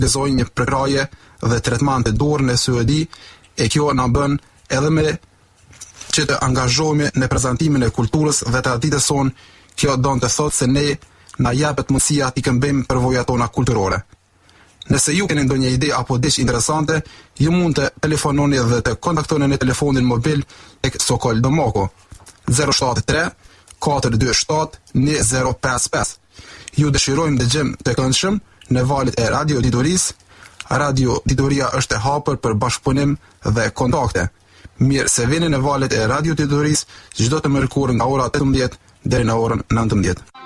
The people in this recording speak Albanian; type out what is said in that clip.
gëzojnë një prekraje dhe tretman të dorën e SUEDI, e kjo na bën edhe me që të angazhohemi në prezantimin e kulturës dhe traditës sonë. Kjo don të thotë se ne na japet mundësia t'i këmbejmë përvojat tona kulturore. Nëse ju keni ndonjë ide apo diçka interesante, ju mund të telefononi dhe të kontaktoni në telefonin mobil tek Sokol Domoko 073 427 1055. Ju dëshirojmë dëgjem të këndshëm në valët e Radio Ditorisë. Radio Ditoria është e hapur për bashkëpunim dhe kontakte. Mirë se vini në valët e Radio Ditorisë çdo të mërkurë nga ora 18 deri në orën 19.